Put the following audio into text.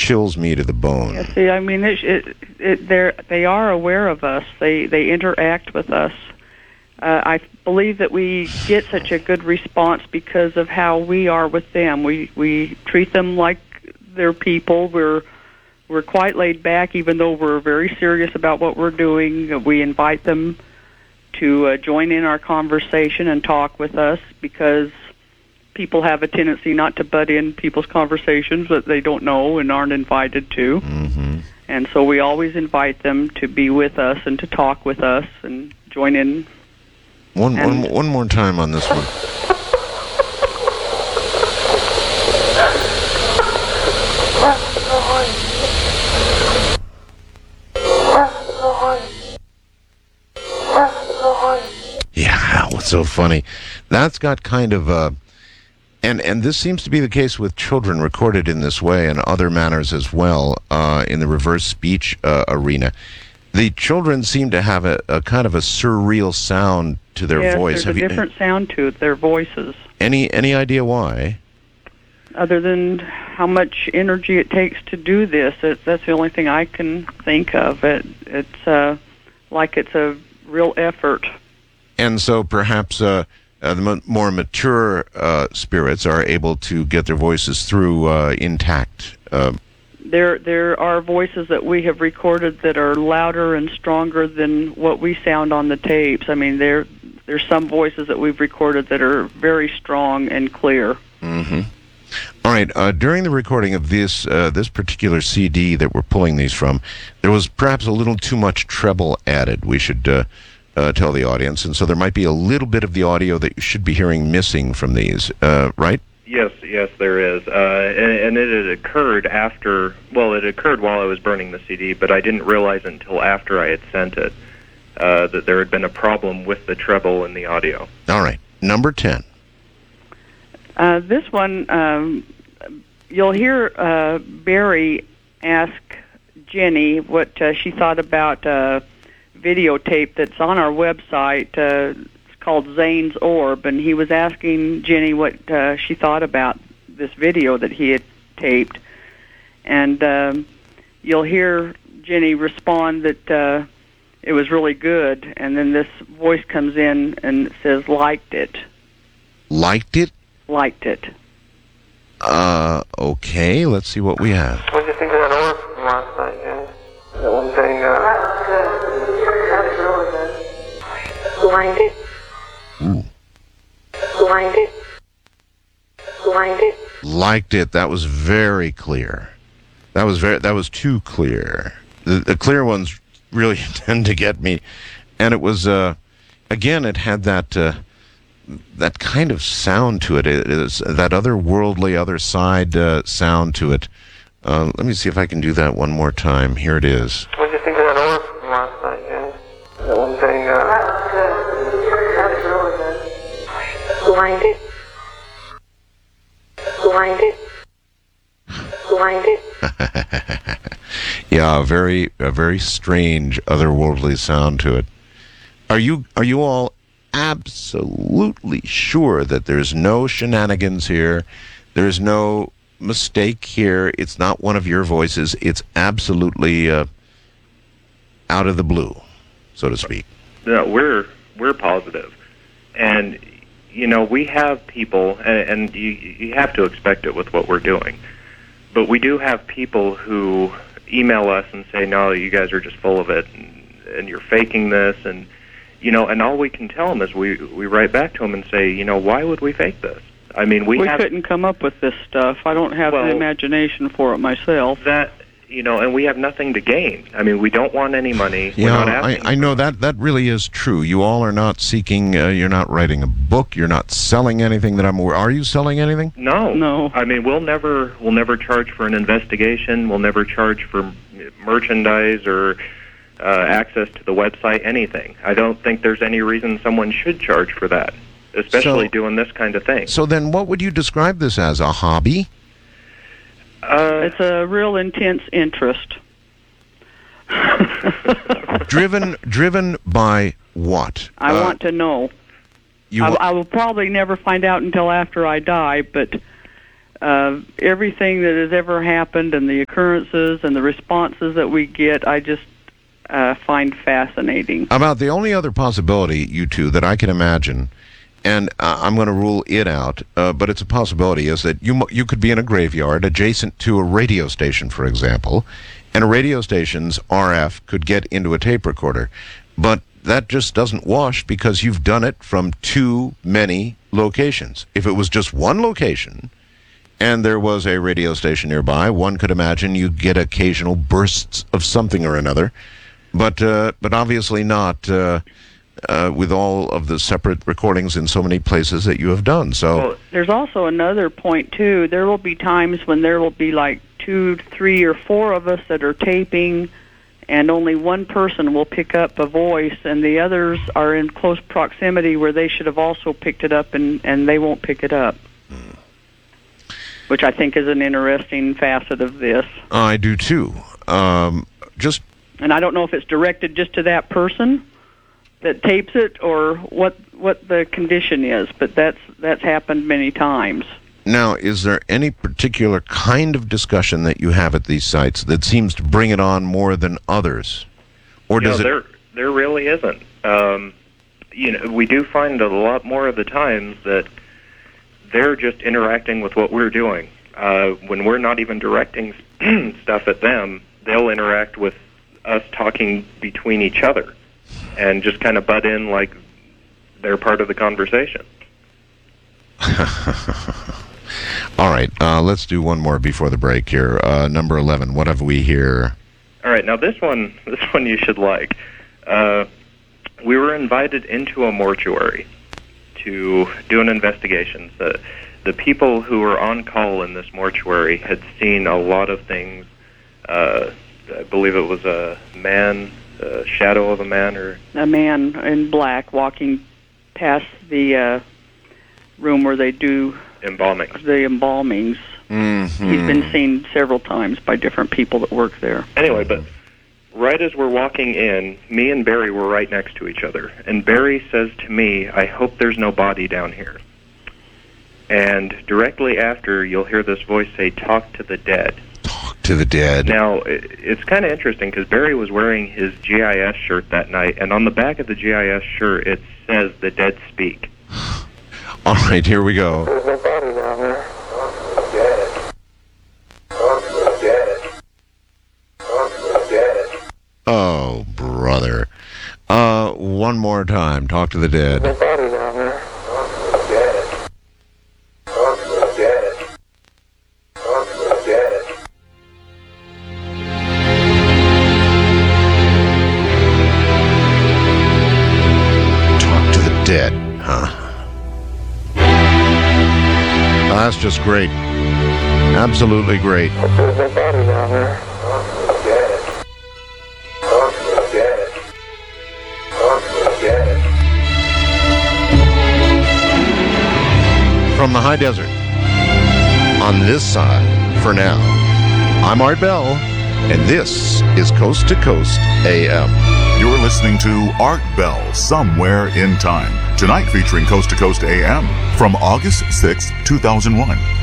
chills me to the bone. Yeah, see, I mean, they are aware of us. They interact with us. I believe that we get such a good response because of how we are with them. We treat them like they're people. We're quite laid back, even though we're very serious about what we're doing. We invite them to join in our conversation and talk with us, because people have a tendency not to butt in people's conversations that they don't know and aren't invited to. Mm-hmm. And so we always invite them to be with us and to talk with us and join in. One more time on this one. Yeah, what's so funny? That's got kind of a... And this seems to be the case with children recorded in this way and other manners as well, in the reverse speech arena. The children seem to have a kind of a surreal sound to their voice. There's a different sound to it, their voices. Any idea why? Other than how much energy it takes to do this, that's the only thing I can think of. It's like it's a real effort. And so perhaps the more mature spirits are able to get their voices through intact. There are voices that we have recorded that are louder and stronger than what we sound on the tapes. I mean, there's some voices that we've recorded that are very strong and clear. Mm-hmm. All right. During the recording of this particular CD that we're pulling these from, there was perhaps a little too much treble added. We should tell the audience, and so there might be a little bit of the audio that you should be hearing missing from these, right? Yes, there is. And it had occurred after, it occurred while I was burning the CD, but I didn't realize until after I had sent it that there had been a problem with the treble in the audio. All right. Number 10. This one, you'll hear Barry ask Jenny what she thought about videotape that's on our website. It's called Zane's Orb, and he was asking Jenny what she thought about this video that he had taped. And you'll hear Jenny respond that it was really good, and then this voice comes in and says, liked it. Liked it? Liked it. Okay, let's see what we have. What did you think of that orb from last night, Jenny? That one thing, That's really good. Liked it. Ooh. Liked it. Liked it. Liked it. That was very clear. That was too clear. The clear ones really tend to get me. And it was, again, it had that kind of sound to it. It is that otherworldly, other side sound to it. Let me see if I can do that one more time. Here it is. What did you think of that orb from last night, Jenny? That one thing, That's really good. Liked it. Liked it. Liked it. Yeah, a very strange, otherworldly sound to it. Are you all absolutely sure that there's no shenanigans here? There's no mistake here? It's not one of your voices. It's absolutely out of the blue, so to speak. No, we're positive, and we have people, and you have to expect it with what we're doing. But we do have people who email us and say, "No, you guys are just full of it, and you're faking this," and and all we can tell them is we write back to them and say, why would we fake this? I mean, we couldn't come up with this stuff. I don't have the imagination for it myself. And we have nothing to gain. I mean, we don't want any money. Yeah, we're not asking I know that really is true. You all are not seeking, you're not writing a book, you're not selling anything that I'm aware. Are you selling anything? No. I mean, we'll never charge for an investigation. We'll never charge for merchandise or access to the website, anything. I don't think there's any reason someone should charge for that, especially doing this kind of thing. So then what would you describe this as, a hobby? It's a real intense interest. Driven by what? I want to know. I will probably never find out until after I die, but everything that has ever happened and the occurrences and the responses that we get, I just find fascinating. About the only other possibility, you two, that I can imagine, and I'm going to rule it out, but it's a possibility, is that you could be in a graveyard adjacent to a radio station, for example, and a radio station's RF could get into a tape recorder. But that just doesn't wash because you've done it from too many locations. If it was just one location and there was a radio station nearby, one could imagine you'd get occasional bursts of something or another. But obviously not with all of the separate recordings in so many places that you have done. So well, there's also another point, too. There will be times when there will be like 2, 3, or 4 of us that are taping, and only one person will pick up a voice, and the others are in close proximity where they should have also picked it up, and they won't pick it up. Which I think is an interesting facet of this. I do, too. And I don't know if it's directed just to that person that tapes it or what the condition is, but that's happened many times. Now, is there any particular kind of discussion that you have at these sites that seems to bring it on more than others? Or does there really isn't. We do find a lot more of the times that they're just interacting with what we're doing. When we're not even directing stuff at them, they'll interact with us talking between each other and just kind of butt in like they're part of the conversation. All right, let's do one more before the break here. Number 11, what have we here? All right, now this one you should like. We were invited into a mortuary to do an investigation. The people who were on call in this mortuary had seen a lot of things. I believe it was a man, a shadow of a man, or a man in black walking past the room where they do the embalmings. Mm-hmm. He's been seen several times by different people that work there. Anyway, but right as we're walking in, me and Barry were right next to each other, and Barry says to me, "I hope there's no body down here." And directly after, you'll hear this voice say, "Talk to the dead." Talk to the dead. Now, it's kind of interesting because Barry was wearing his GIS shirt that night, and on the back of the GIS shirt, it says, "The dead speak." All right, here we go. There's no body down there. Talk to the dead. Talk to the dead. Talk to the dead. Oh, brother. One more time. Talk to the dead. There's no body down there. Talk to the dead. Talk to the dead. Talk to the dead. Talk to the dead, huh? That's just great. Absolutely great. There's no body down there. Talk to the dead. Talk to the dead. Talk to the dead. From the high desert, on this side, for now, I'm Art Bell, and this is Coast to Coast AM. You're listening to Art Bell, Somewhere in Time. Tonight featuring Coast to Coast AM from August 6, 2001.